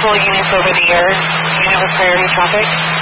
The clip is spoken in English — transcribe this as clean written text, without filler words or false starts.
multiple units over the years, unit with priority traffic.